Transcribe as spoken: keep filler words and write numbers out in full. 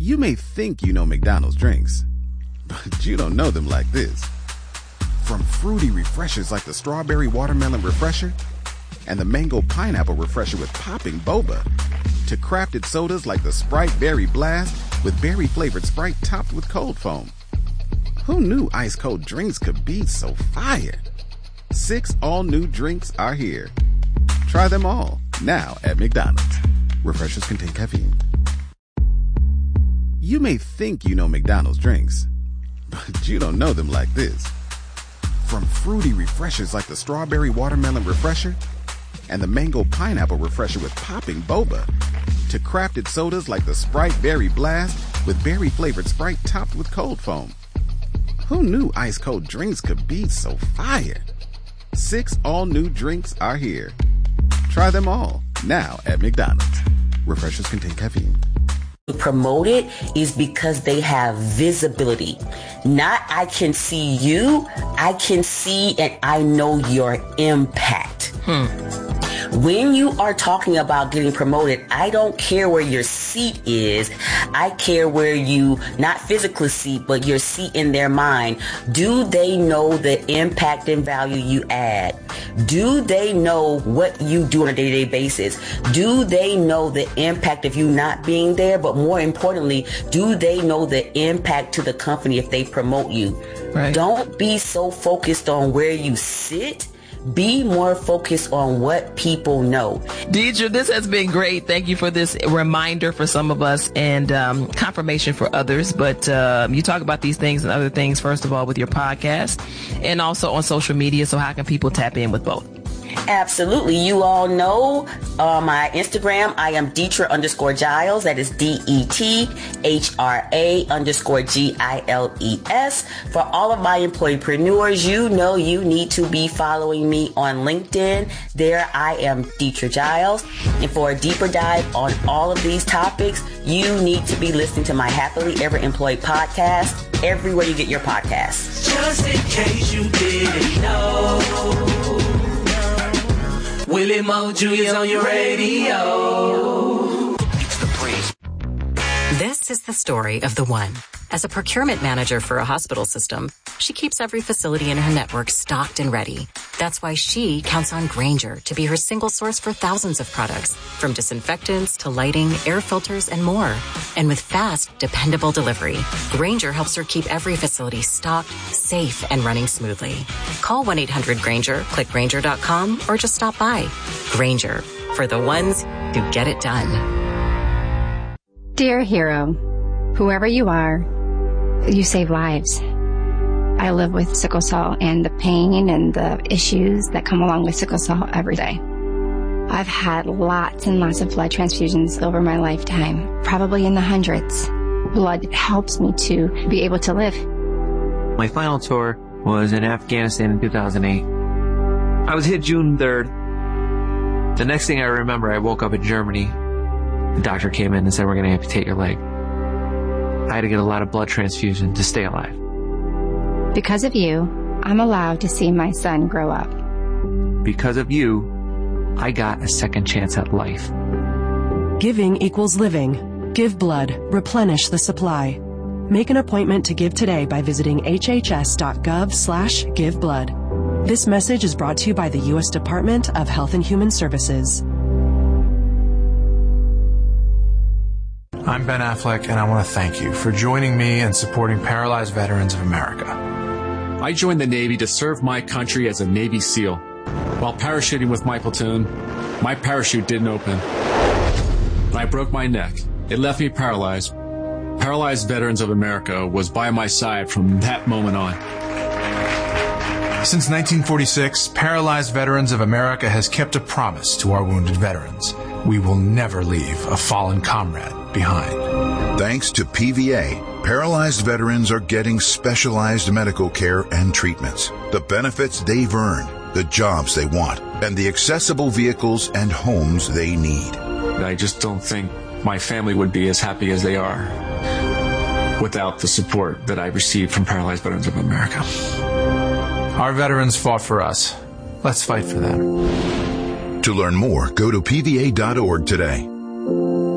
You may think you know McDonald's drinks, but you don't know them like this. From fruity refreshers like the Strawberry Watermelon Refresher and the Mango Pineapple Refresher with popping boba, to crafted sodas like the Sprite Berry Blast with berry-flavored Sprite topped with cold foam. Who knew ice-cold drinks could be so fire? Six all-new drinks are here. Try them all, now at McDonald's. Refreshers contain caffeine. You may think you know McDonald's drinks, but you don't know them like this. From fruity refreshers like the Strawberry Watermelon Refresher and the Mango Pineapple Refresher with popping boba, to crafted sodas like the Sprite Berry Blast with berry-flavored Sprite topped with cold foam. Who knew ice-cold drinks could be so fire? Six all-new drinks are here. Try them all, now at McDonald's. Refreshers contain caffeine. Promote it is because they have visibility. Not I can see you, I can see and I know your impact. Hmm. When you are talking about getting promoted, I don't care where your seat is. I care where you, not physically seat, but your seat in their mind. Do they know the impact and value you add? Do they know what you do on a day-to-day basis? Do they know the impact of you not being there? But more importantly, do they know the impact to the company if they promote you? Right. Don't be so focused on where you sit. Be more focused on what people know. Deidre, this has been great. Thank you for this reminder for some of us and um, confirmation for others. But uh, you talk about these things and other things, first of all, with your podcast and also on social media. So how can people tap in with both? Absolutely. You all know uh, my Instagram. I am Detra underscore Giles. That is D E T H R A underscore G I L E S. For all of my employpreneurs, you know you need to be following me on LinkedIn. There I am Detra Giles. And for a deeper dive on all of these topics, you need to be listening to my Happily Ever Employed podcast everywhere you get your podcasts. Just in case you didn't know, Willie Mo Junior's on your radio. It's the praise. This is the story of the one. As a procurement manager for a hospital system, she keeps every facility in her network stocked and ready. That's why she counts on Grainger to be her single source for thousands of products, from disinfectants to lighting, air filters, and more. And with fast, dependable delivery, Grainger helps her keep every facility stocked, safe, and running smoothly. Call one eight hundred Grainger, click Grainger dot com, or just stop by. Grainger, for the ones who get it done. Dear hero, whoever you are, you save lives. I live with sickle cell and the pain and the issues that come along with sickle cell every day. I've had lots and lots of blood transfusions over my lifetime, probably in the hundreds. Blood helps me to be able to live. My final tour was in Afghanistan in two thousand eight. I was hit June third. The next thing I remember, I woke up in Germany. The doctor came in and said, we're going to amputate your leg. I had to get a lot of blood transfusion to stay alive. Because of you, I'm allowed to see my son grow up. Because of you, I got a second chance at life. Giving equals living. Give blood. Replenish the supply. Make an appointment to give today by visiting hhs.gov slash give blood. This message is brought to you by the U S Department of Health and Human Services. I'm Ben Affleck, and I want to thank you for joining me and supporting Paralyzed Veterans of America. I joined the Navy to serve my country as a Navy SEAL. While parachuting with my platoon, my parachute didn't open. And I broke my neck. It left me paralyzed. Paralyzed Veterans of America was by my side from that moment on. Since nineteen forty-six, Paralyzed Veterans of America has kept a promise to our wounded veterans. We will never leave a fallen comrade behind. Thanks to P V A, paralyzed veterans are getting specialized medical care and treatments, the benefits they've earned, the jobs they want, and the accessible vehicles and homes they need. I just don't think my family would be as happy as they are without the support that I received from Paralyzed Veterans of America. Our veterans fought for us. Let's fight for them. To learn more, go to P V A dot org today.